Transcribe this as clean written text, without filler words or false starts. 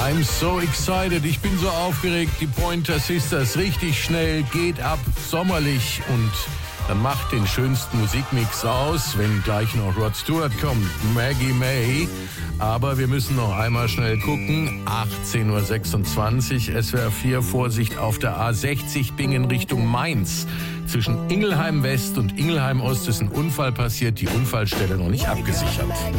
I'm so excited. Ich bin so aufgeregt. Die Pointer Sisters, richtig schnell, geht ab, sommerlich und dann macht den schönsten Musikmix aus, wenn gleich noch Rod Stewart kommt, Maggie May. Aber wir müssen noch einmal schnell gucken. 18.26 Uhr, SWR 4, Vorsicht auf der A60 Bingen Richtung Mainz. Zwischen Ingelheim West und Ingelheim Ost ist ein Unfall passiert, die Unfallstelle noch nicht abgesichert.